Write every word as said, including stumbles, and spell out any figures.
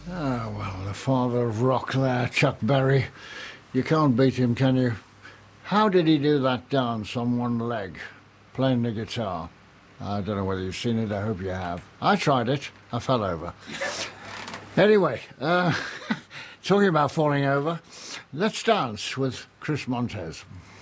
Ah, well, the father of rock there, Chuck Berry. You can't beat him, can you? How did he do that dance on one leg, playing the guitar? I don't know whether you've seen it, I hope you have. I tried it, I fell over. Anyway, uh, talking about falling over, let's dance with Chris Montez.